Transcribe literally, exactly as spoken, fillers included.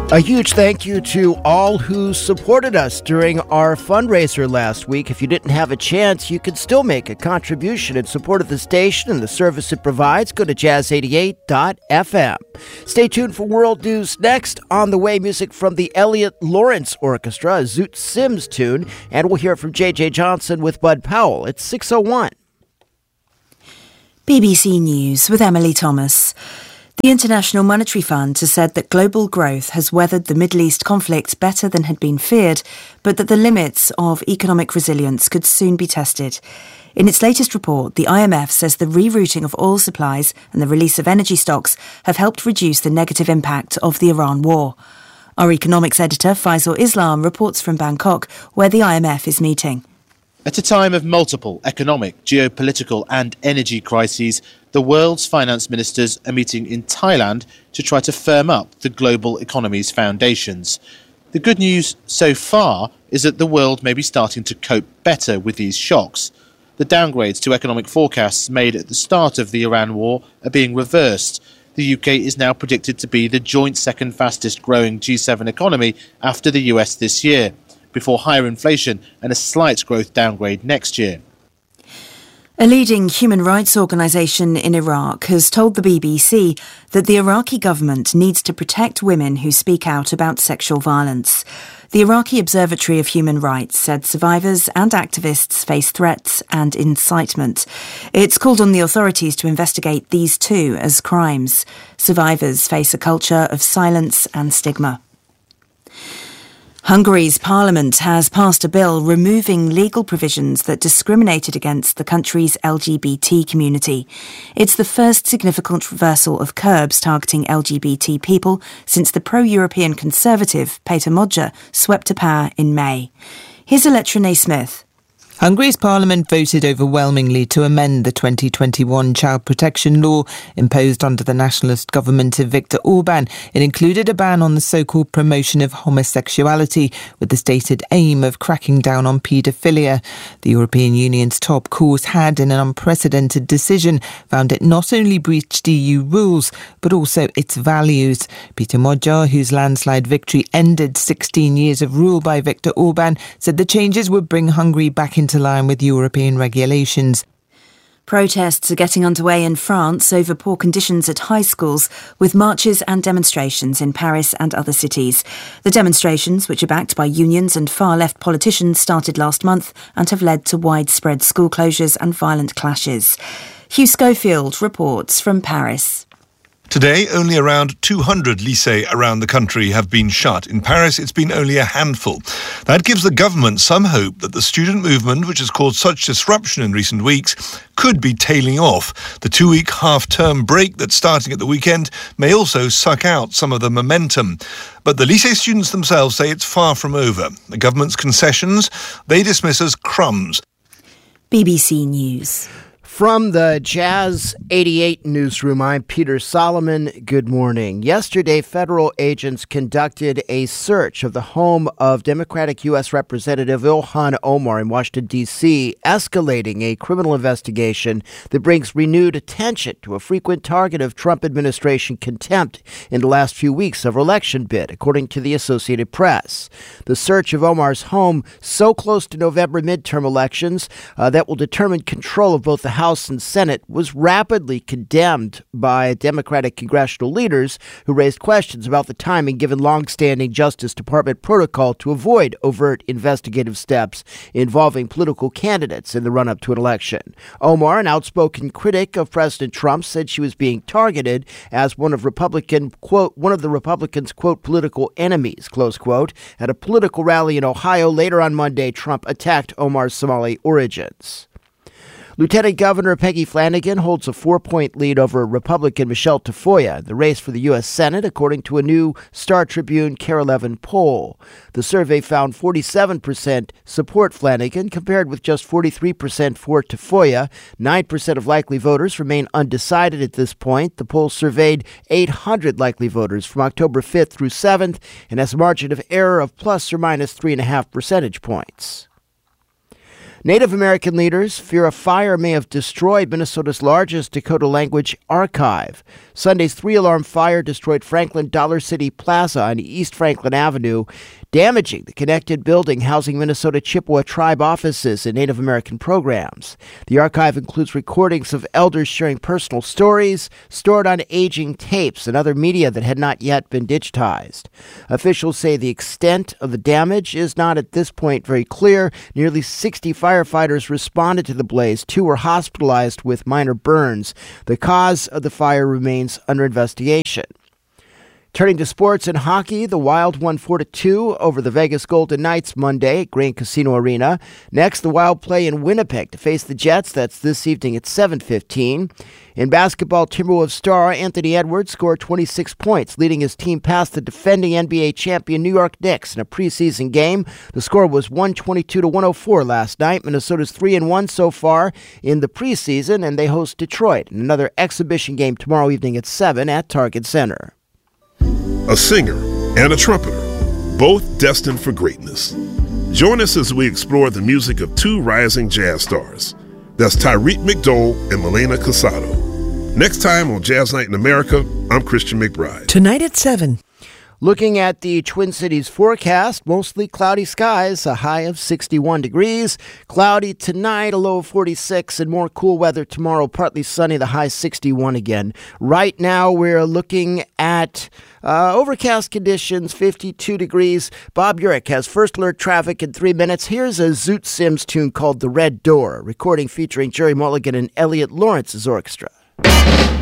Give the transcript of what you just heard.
A huge thank you to all who supported us during our fundraiser last week. If you didn't have a chance, you can still make a contribution in support of the station and the service it provides. Go to jazz eighty-eight dot f m. Stay tuned for World News next. On the way, music from the Elliott Lawrence Orchestra, a Zoot Sims tune, and we'll hear from J J Johnson with Bud Powell. It's six oh one. B B C News with Emily Thomas. The International Monetary Fund has said that global growth has weathered the Middle East conflict better than had been feared, but that the limits of economic resilience could soon be tested. In its latest report, the I M F says the rerouting of oil supplies and the release of energy stocks have helped reduce the negative impact of the Iran war. Our economics editor, Faisal Islam, reports from Bangkok, where the I M F is meeting. At a time of multiple economic, geopolitical and energy crises, the world's finance ministers are meeting in Thailand to try to firm up the global economy's foundations. The good news so far is that the world may be starting to cope better with these shocks. The downgrades to economic forecasts made at the start of the Iran war are being reversed. The U K is now predicted to be the joint second fastest growing G seven economy after the U S this year, before higher inflation and a slight growth downgrade next year. A leading human rights organisation in Iraq has told the B B C that the Iraqi government needs to protect women who speak out about sexual violence. The Iraqi Observatory of Human Rights said survivors and activists face threats and incitement. It's called on the authorities to investigate these too as crimes. Survivors face a culture of silence and stigma. Hungary's parliament has passed a bill removing legal provisions that discriminated against the country's L G B T community. It's the first significant reversal of curbs targeting L G B T people since the pro-European Conservative Peter Magyar swept to power in May. Here's Electra Smith. Hungary's parliament voted overwhelmingly to amend the twenty twenty-one child protection law imposed under the nationalist government of Viktor Orban. It included a ban on the so-called promotion of homosexuality with the stated aim of cracking down on paedophilia. The European Union's top court had, in an unprecedented decision, found it not only breached E U rules, but also its values. Peter Magyar, whose landslide victory ended sixteen years of rule by Viktor Orban, said the changes would bring Hungary back into to line with European regulations. Protests are getting underway in France over poor conditions at high schools, with marches and demonstrations in Paris and other cities. The demonstrations, which are backed by unions and far-left politicians, started last month and have led to widespread school closures and violent clashes. Hugh Schofield reports from Paris. Today, only around two hundred lycées around the country have been shut. In Paris, it's been only a handful. That gives the government some hope that the student movement, which has caused such disruption in recent weeks, could be tailing off. The two-week half-term break that's starting at the weekend may also suck out some of the momentum. But the lycée students themselves say it's far from over. The government's concessions, they dismiss as crumbs. B B C News. From the Jazz eighty-eight newsroom, I'm Peter Solomon. Good morning. Yesterday, federal agents conducted a search of the home of Democratic U S Representative Ilhan Omar in Washington, D C, escalating a criminal investigation that brings renewed attention to a frequent target of Trump administration contempt in the last few weeks of her election bid, according to the Associated Press. The search of Omar's home, so close to November midterm elections uh, that will determine control of both the House and Senate, was rapidly condemned by Democratic congressional leaders who raised questions about the timing given long-standing Justice Department protocol to avoid overt investigative steps involving political candidates in the run-up to an election. Omar, an outspoken critic of President Trump, said she was being targeted as one of Republican, quote, one of the Republicans', quote, political enemies, close quote. At a political rally in Ohio later on Monday, Trump attacked Omar's Somali origins. Lieutenant Governor Peggy Flanagan holds a four-point lead over Republican Michelle Tafoya in the race for the U S Senate, according to a new Star Tribune KARE eleven poll. The survey found forty-seven percent support Flanagan, compared with just forty-three percent for Tafoya. nine percent of likely voters remain undecided at this point. The poll surveyed eight hundred likely voters from October fifth through seventh and has a margin of error of plus or minus three and a half percentage points. Native American leaders fear a fire may have destroyed Minnesota's largest Dakota language archive. Sunday's three-alarm fire destroyed Franklin Dollar City Plaza on East Franklin Avenue, damaging the connected building housing Minnesota Chippewa tribe offices and Native American programs. The archive includes recordings of elders sharing personal stories, stored on aging tapes and other media that had not yet been digitized. Officials say the extent of the damage is not at this point very clear. Nearly sixty firefighters responded to the blaze. Two were hospitalized with minor burns. The cause of the fire remains under investigation. Turning to sports and hockey, the Wild won four to two over the Vegas Golden Knights Monday at Grain Casino Arena. Next, the Wild play in Winnipeg to face the Jets. That's this evening at seven fifteen. In basketball, Timberwolves star Anthony Edwards scored twenty-six points, leading his team past the defending N B A champion New York Knicks in a preseason game. The score was one twenty-two to one oh four last night. Minnesota's three and one so far in the preseason, and they host Detroit in another exhibition game tomorrow evening at seven at Target Center. A singer and a trumpeter, both destined for greatness. Join us as we explore the music of two rising jazz stars. That's Tyreek McDowell and Milena Casado. Next time on Jazz Night in America, I'm Christian McBride. Tonight at seven. Looking at the Twin Cities forecast, mostly cloudy skies, a high of sixty-one degrees. Cloudy tonight, a low of forty-six, and more cool weather tomorrow, partly sunny, the high sixty-one again. Right now, we're looking at uh, overcast conditions, fifty-two degrees. Bob Urich has First Alert traffic in three minutes. Here's a Zoot Sims tune called The Red Door, a recording featuring Jerry Mulligan and Elliot Lawrence's orchestra.